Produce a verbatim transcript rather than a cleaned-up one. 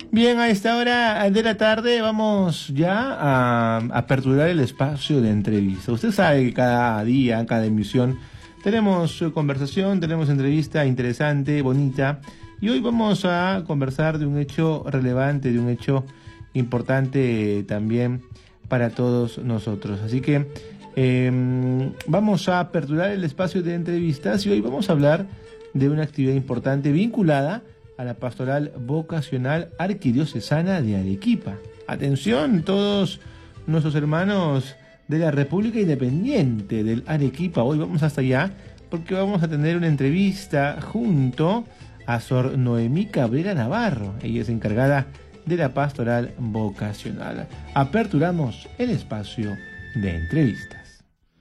Bien, a esta hora de la tarde vamos ya a aperturar el espacio de entrevista. Usted sabe que cada día, cada emisión, tenemos conversación, tenemos entrevista interesante, bonita, y hoy vamos a conversar de un hecho relevante, de un hecho importante también para todos nosotros. Así que eh, vamos a aperturar el espacio de entrevistas y hoy vamos a hablar de una actividad importante vinculada a la pastoral vocacional arquidiocesana de Arequipa. Atención todos nuestros hermanos de la República Independiente del Arequipa. Hoy vamos hasta allá porque vamos a tener una entrevista junto a Sor Noemí Cabrera Navarro. Ella es encargada de la pastoral vocacional. Aperturamos el espacio de entrevista.